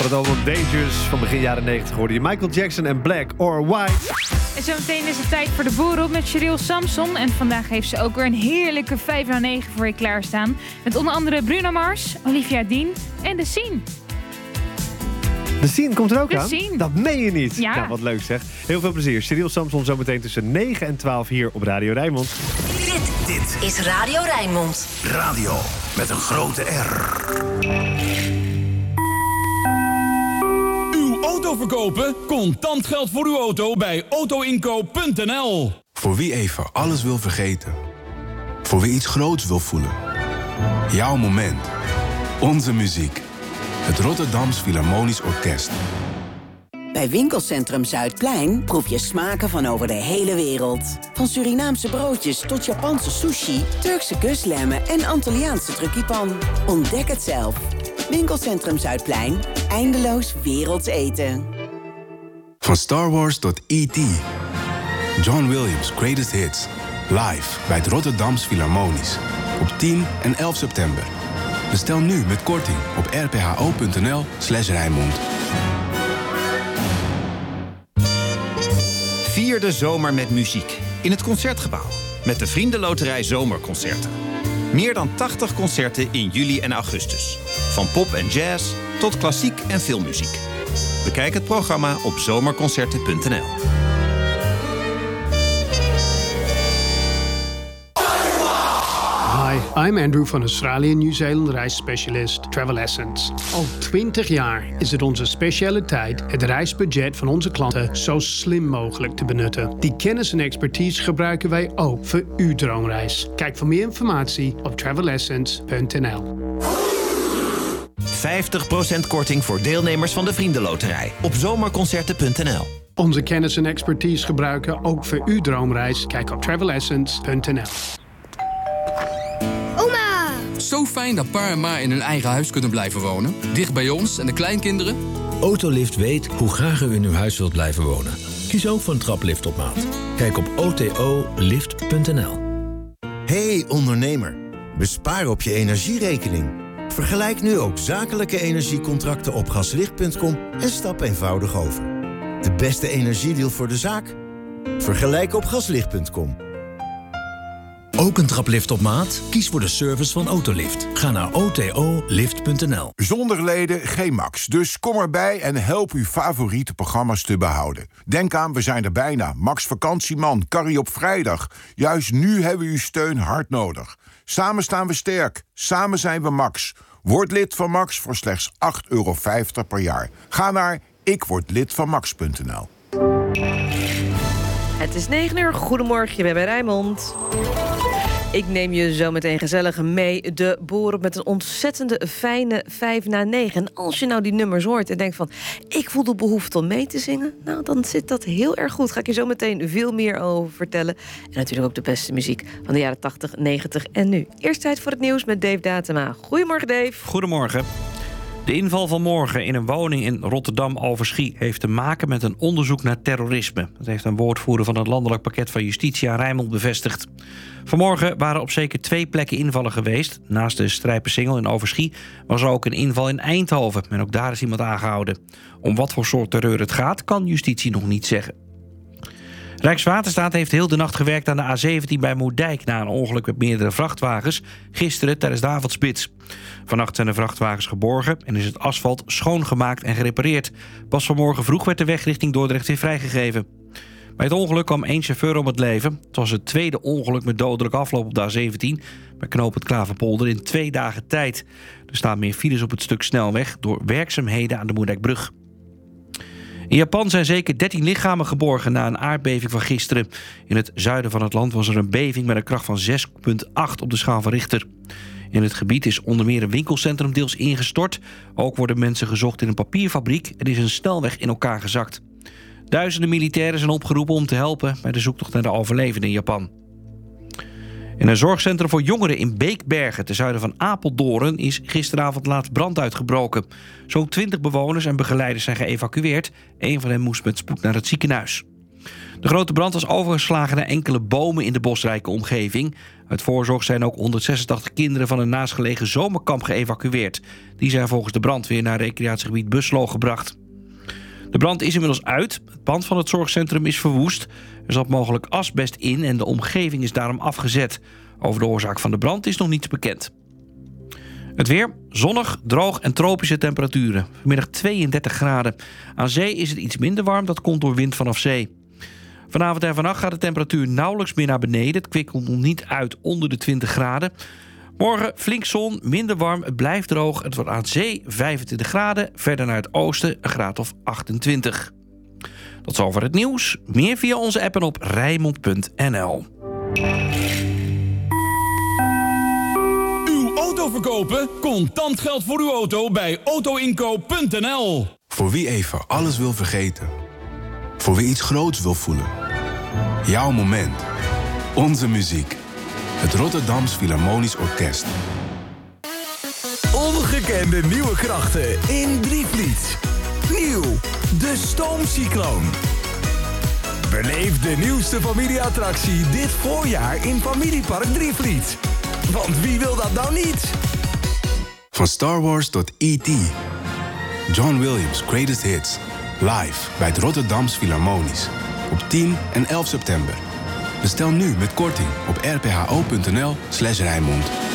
het album Dangerous van begin jaren 90 hoorde je Michael Jackson en Black or White. En zometeen is het tijd voor de borrel met Cheryl Samson. En vandaag heeft ze ook weer een heerlijke 5 na 9 voor je klaarstaan. Met onder andere Bruno Mars, Olivia Dean en The Scene. De Scene komt er ook The aan? Scene. Dat meen je niet. Ja. Nou, wat leuk zeg. Heel veel plezier. Cheryl Samson zometeen tussen 9 en 12 hier op Radio Rijnmond. Dit is Radio Rijnmond. Radio met een grote R. Uw auto verkopen? Contant geld voor uw auto bij autoinkoop.nl. Voor wie even alles wil vergeten. Voor wie iets groots wil voelen. Jouw moment. Onze muziek. Het Rotterdams Philharmonisch Orkest. Bij Winkelcentrum Zuidplein proef je smaken van over de hele wereld. Van Surinaamse broodjes tot Japanse sushi, Turkse kuslemmen en Antilliaanse truckipan. Ontdek het zelf. Winkelcentrum Zuidplein. Eindeloos werelds eten. Van Star Wars tot E.T. John Williams' Greatest Hits. Live bij het Rotterdams Philharmonisch. Op 10 en 11 september. Bestel nu met korting op rpho.nl/Rijnmond. Vier de zomer met muziek. In het Concertgebouw. Met de Vriendenloterij Zomerconcerten. Meer dan 80 concerten in juli en augustus. Van pop en jazz tot klassiek en filmmuziek. Bekijk het programma op zomerconcerten.nl. Hi, I'm Andrew van Australië Nieuw-Zeeland reisspecialist Travel Essence. Al 20 jaar is het onze specialiteit het reisbudget van onze klanten zo slim mogelijk te benutten. Die kennis en expertise gebruiken wij ook voor uw droomreis. Kijk voor meer informatie op travelessence.nl. 50% korting voor deelnemers van de Vriendenloterij op zomerconcerten.nl. Onze kennis en expertise gebruiken ook voor uw droomreis. Kijk op travelessence.nl. Zo fijn dat pa en ma in hun eigen huis kunnen blijven wonen. Dicht bij ons en de kleinkinderen. Autolift weet hoe graag u in uw huis wilt blijven wonen. Kies ook voor een traplift op maat. Kijk op otolift.nl. Hey ondernemer, bespaar op je energierekening. Vergelijk nu ook zakelijke energiecontracten op gaslicht.com en stap eenvoudig over. De beste energiedeal voor de zaak? Vergelijk op gaslicht.com. Ook een traplift op maat? Kies voor de service van Autolift. Ga naar otolift.nl. Zonder leden geen Max. Dus kom erbij en help uw favoriete programma's te behouden. Denk aan, we zijn er bijna. Max Vakantieman, Carrie op vrijdag. Juist nu hebben we uw steun hard nodig. Samen staan we sterk. Samen zijn we Max. Word lid van Max voor slechts €8,50 per jaar. Ga naar ikwordlidvanmax.nl. Het is 9:00. Goedemorgen, je bent bij Rijnmond. Ik neem je zo meteen gezellig mee de boer op met een ontzettende fijne 5 na 9. En als je nou die nummers hoort en denkt van, ik voel de behoefte om mee te zingen, nou, dan zit dat heel erg goed. Ga ik je zo meteen veel meer over vertellen. En natuurlijk ook de beste muziek van de jaren 80, 90 en nu. Eerst tijd voor het nieuws met Dave Datema. Goedemorgen, Dave. Goedemorgen. De inval van morgen in een woning in Rotterdam-Overschie heeft te maken met een onderzoek naar terrorisme. Dat heeft een woordvoerder van het landelijk pakket van Justitie aan Rijnmond bevestigd. Vanmorgen waren op zeker 2 plekken invallen geweest. Naast de Strijpersingel in Overschie was er ook een inval in Eindhoven. En ook daar is iemand aangehouden. Om wat voor soort terreur het gaat, kan Justitie nog niet zeggen. Rijkswaterstaat heeft heel de nacht gewerkt aan de A17 bij Moerdijk na een ongeluk met meerdere vrachtwagens, gisteren tijdens de avondspits. Vannacht zijn de vrachtwagens geborgen en is het asfalt schoongemaakt en gerepareerd. Pas vanmorgen vroeg werd de weg richting Dordrecht weer vrijgegeven. Bij het ongeluk kwam 1 chauffeur om het leven. Het was het tweede ongeluk met dodelijke afloop op de A17... bij knooppunt Klaverpolder in 2 dagen tijd. Er staan meer files op het stuk snelweg door werkzaamheden aan de Moerdijkbrug. In Japan zijn zeker 13 lichamen geborgen na een aardbeving van gisteren. In het zuiden van het land was er een beving met een kracht van 6,8 op de schaal van Richter. In het gebied is onder meer een winkelcentrum deels ingestort. Ook worden mensen gezocht in een papierfabriek en is een snelweg in elkaar gezakt. Duizenden militairen zijn opgeroepen om te helpen bij de zoektocht naar de overlevenden in Japan. In een zorgcentrum voor jongeren in Beekbergen, ten zuiden van Apeldoorn, is gisteravond laat brand uitgebroken. Zo'n 20 bewoners en begeleiders zijn geëvacueerd. Een van hen moest met spoed naar het ziekenhuis. De grote brand was overgeslagen naar enkele bomen in de bosrijke omgeving. Uit voorzorg zijn ook 186 kinderen van een naastgelegen zomerkamp geëvacueerd. Die zijn volgens de brandweer naar recreatiegebied Buslo gebracht. De brand is inmiddels uit. Het pand van het zorgcentrum is verwoest. Er zat mogelijk asbest in en de omgeving is daarom afgezet. Over de oorzaak van de brand is nog niets bekend. Het weer, zonnig, droog en tropische temperaturen. Vanmiddag 32 graden. Aan zee is het iets minder warm, dat komt door wind vanaf zee. Vanavond en vannacht gaat de temperatuur nauwelijks meer naar beneden. Het kwik komt nog niet uit onder de 20 graden. Morgen flink zon, minder warm, het blijft droog. Het wordt aan zee 25 graden, verder naar het oosten een graad of 28. Tot zover het nieuws. Meer via onze app en op Rijnmond.nl. Uw auto verkopen? Contant geld voor uw auto bij autoinkoop.nl. Voor wie even alles wil vergeten. Voor wie iets groots wil voelen. Jouw moment. Onze muziek. Het Rotterdams Philharmonisch Orkest. Ongekende nieuwe krachten in Drievliet. Nieuw, de Stoomcycloon. Beleef de nieuwste familieattractie dit voorjaar in Familiepark Drievliet. Want wie wil dat nou niet? Van Star Wars tot E.T. John Williams' Greatest Hits. Live bij het Rotterdams Philharmonisch. Op 10 en 11 september. Bestel nu met korting op rpho.nl/Rijnmond.